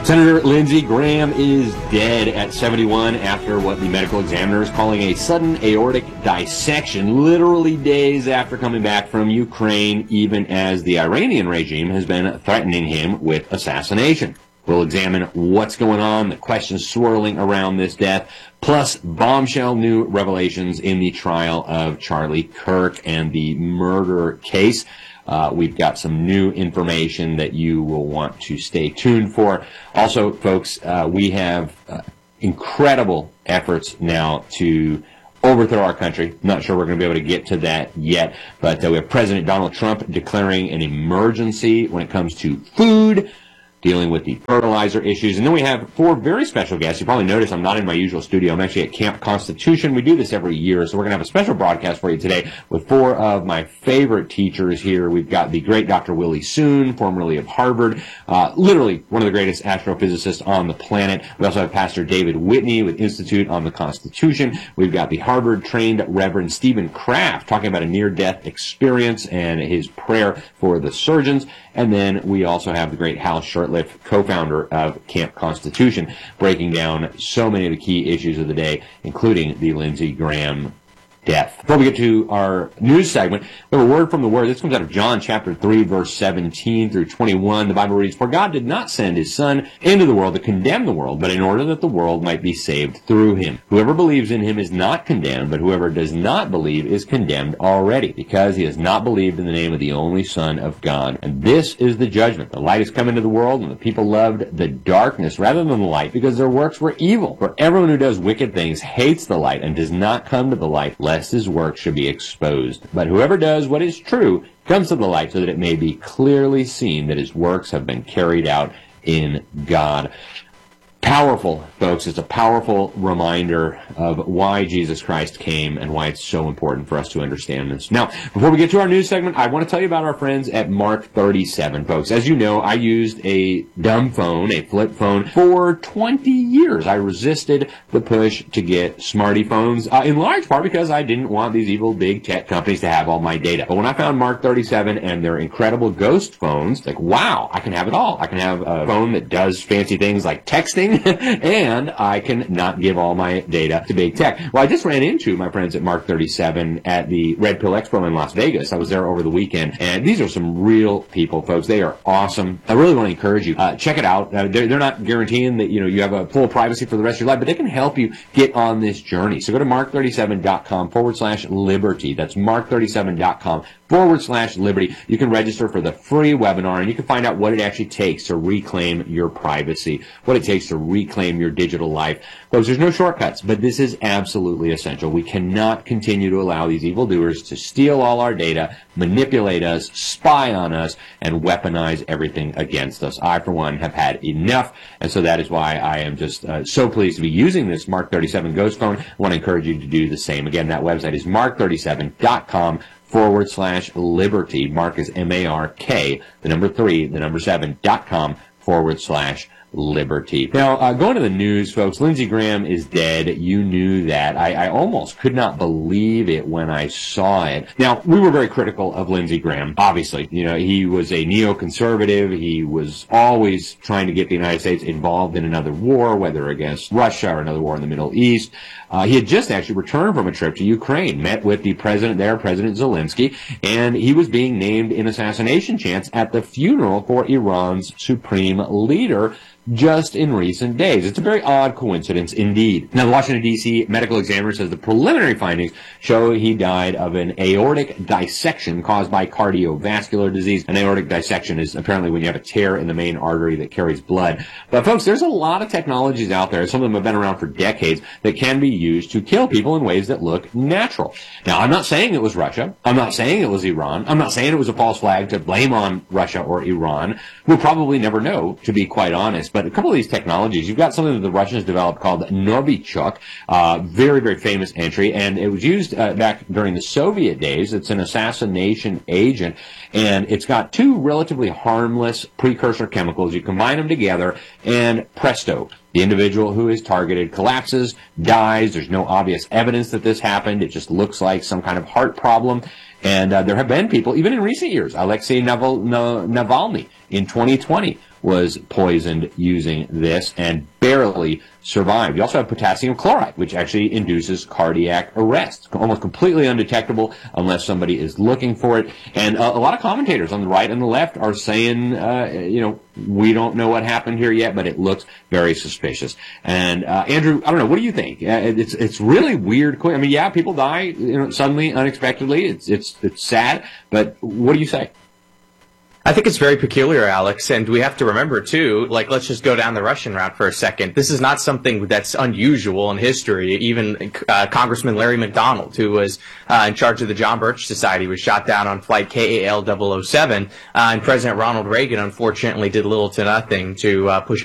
Senator Lindsey Graham is dead at 71 after what the medical examiner is calling a sudden aortic dissection, literally days after coming back from Ukraine, even as the Iranian regime has been threatening him with assassination. We'll examine what's going on, the questions swirling around this death, plus bombshell new revelations in the trial of Charlie Kirk and the murder case. We've got some new information that you will want to stay tuned for. Also, folks, we have incredible efforts now to overthrow our country. Not sure we're going to be able to get to that yet, but we have President Donald Trump declaring an emergency when it comes to food, dealing with the fertilizer issues. And then we have four very special guests. You probably noticed I'm not in my usual studio. I'm actually at Camp Constitution. We do this every year, so we're going to have a special broadcast for you today with four of my favorite teachers here. We've got the great Dr. Willie Soon, formerly of Harvard, literally one of the greatest astrophysicists on the planet. We also have Pastor David Whitney with Institute on the Constitution. We've got the Harvard-trained Reverend Stephen Kraft talking about a near-death experience and his prayer for the surgeons. And then we also have the great Hal Shurtleff, co-founder of Camp Constitution, breaking down so many of the key issues of the day, including the Lindsey Graham death. Before we get to our news segment, we have a word from the Word. This comes out of John chapter 3, verse 17 through 21. The Bible reads, "For God did not send his Son into the world to condemn the world, but in order that the world might be saved through him. Whoever believes in him is not condemned, but whoever does not believe is condemned already, because he has not believed in the name of the only Son of God. And this is the judgment. The light has come into the world, and the people loved the darkness rather than the light, because their works were evil. For everyone who does wicked things hates the light and does not come to the light, lest his work should be exposed. But whoever does what is true comes to the light, so that it may be clearly seen that his works have been carried out in God." Powerful, folks. It's a powerful reminder of why Jesus Christ came and why it's so important for us to understand this. Now, before we get to our news segment, I want to tell you about our friends at Mark 37, folks. As you know, I used a dumb phone, a flip phone, for 20 years. I resisted the push to get smarty phones, in large part because I didn't want these evil big tech companies to have all my data. But when I found Mark 37 and their incredible ghost phones, like, wow, I can have it all. I can have a phone that does fancy things like texting, and I can not give all my data to big tech. Well, I just ran into my friends at Mark 37 at the Red Pill Expo in Las Vegas. I was there over the weekend, and these are some real people, folks. They are awesome. I really want to encourage you. Check it out. They're not guaranteeing that you have a full privacy for the rest of your life, but they can help you get on this journey. So go to mark37.com/liberty. That's mark37.com/liberty. You can register for the free webinar, and you can find out what it actually takes to reclaim your privacy, what it takes to reclaim your digital life. Folks, there's no shortcuts, but this is absolutely essential. We cannot continue to allow these evildoers to steal all our data, manipulate us, spy on us, and weaponize everything against us. I, for one, have had enough, and so that is why I am just so pleased to be using this Mark 37 Ghost phone. I want to encourage you to do the same. Again, that website is mark37.com/liberty. Mark is M-A-R-K, the number 3, the number 7.com/liberty. Now, going to the news, folks, Lindsey Graham is dead. You knew that. I almost could not believe it when I saw it. Now, we were very critical of Lindsey Graham, obviously. He was a neoconservative. He was always trying to get the United States involved in another war, whether against Russia or another war in the Middle East. He had just actually returned from a trip to Ukraine, met with the president there, President Zelensky, and he was being named in assassination chants at the funeral for Iran's supreme leader just in recent days. It's a very odd coincidence indeed. Now, the Washington, D.C. medical examiner says the preliminary findings show he died of an aortic dissection caused by cardiovascular disease. An aortic dissection is apparently when you have a tear in the main artery that carries blood. But, folks, there's a lot of technologies out there, some of them have been around for decades, that can be used to kill people in ways that look natural. Now, I'm not saying it was Russia. I'm not saying it was Iran. I'm not saying it was a false flag to blame on Russia or Iran. We'll probably never know, to be quite honest. But a couple of these technologies, you've got something that the Russians developed called Novichok, very, very famous entry, and it was used back during the Soviet days. It's an assassination agent, and it's got two relatively harmless precursor chemicals. You combine them together, and presto, the individual who is targeted collapses, dies. There's no obvious evidence that this happened. It just looks like some kind of heart problem. And there have been people, even in recent years, Alexei Navalny in 2020 was poisoned using this and barely survived. You also have potassium chloride, which actually induces cardiac arrest. Almost completely undetectable unless somebody is looking for it. And a lot of commentators on the right and the left are saying, we don't know what happened here yet, but it looks very suspicious. And Andrew, I don't know, what do you think? It's really weird. I mean, yeah, people die suddenly, unexpectedly. It's sad, but what do you say? I think it's very peculiar, Alex, and we have to remember, too, let's just go down the Russian route for a second. This is not something that's unusual in history. Even Congressman Larry McDonald, who was in charge of the John Birch Society, was shot down on flight KAL 007, and President Ronald Reagan, unfortunately, did little to nothing to push